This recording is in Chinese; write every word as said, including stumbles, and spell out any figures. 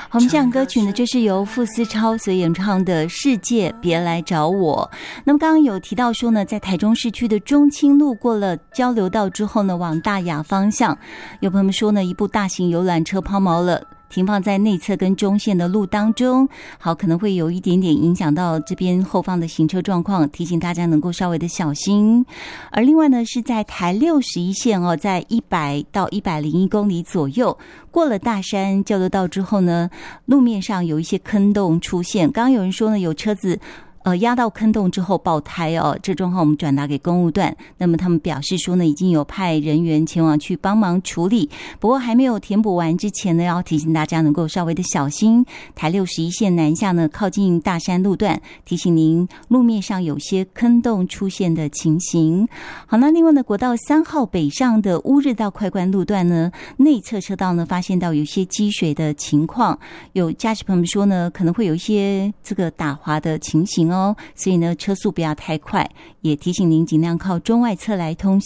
我们这样歌曲呢，就是由傅思超所演唱的《世界别来找我》。那么刚刚有提到说呢，在台中市区的中清路过了交流道之后呢，往大雅方向，有朋友们说呢，一部大型游览车抛锚了，停放在内侧跟中线的路当中，好，可能会有一点点影响到这边后方的行车状况，提醒大家能够稍微的小心。而另外呢，是在台六十一线哦，在一百到一百零一公里左右，过了大山交流道之后呢，路面上有一些坑洞出现。刚刚有人说呢，有车子呃，压到坑洞之后爆胎哦，这状况我们转达给公务段，那么他们表示说呢，已经有派人员前往去帮忙处理，不过还没有填补完之前呢，要提醒大家能够稍微的小心。台六十一线南下呢，靠近大山路段，提醒您路面上有些坑洞出现的情形。好，那另外呢，国道三号北上的乌日到快关路段呢，内侧车道呢发现到有些积水的情况，有驾驶朋友们说呢，可能会有一些这个打滑的情形哦。所以呢，车速不要太快，也提醒您尽量靠中外侧来通行。